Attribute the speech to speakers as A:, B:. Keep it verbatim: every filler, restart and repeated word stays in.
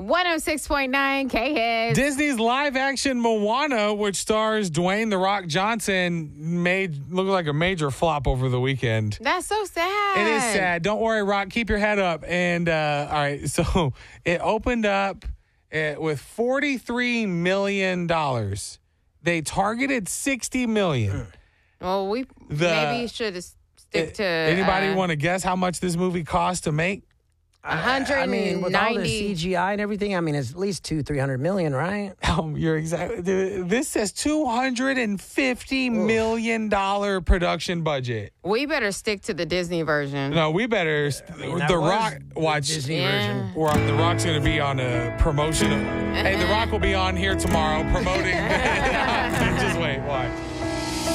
A: one oh six point nine K-Hits.
B: Disney's live-action Moana, which stars Dwayne The Rock Johnson, made look like a major flop over the weekend.
A: That's so sad.
B: It is sad. Don't worry, Rock. Keep your head up. And, uh, all right, so it opened up uh, with forty-three million dollars. They targeted sixty million dollars.
A: Well, we
B: The-
A: maybe should stick to...
B: Anybody
A: uh,
B: want to guess how much this movie cost to make?
A: one hundred
C: I mean, with all the
A: ninety
C: C G I and everything, I mean, it's at least two, three hundred million, right?
B: Um, you're exactly. This says two hundred and fifty million dollar production budget.
A: We better stick to the Disney version.
B: No, we better.
C: mean, that
B: the
C: was
B: Rock
C: the
B: watch.
C: Disney
A: Yeah.
C: version.
B: Or The Rock's going to be on a promotion. Hey, The Rock will be on here tomorrow promoting. Just wait, watch.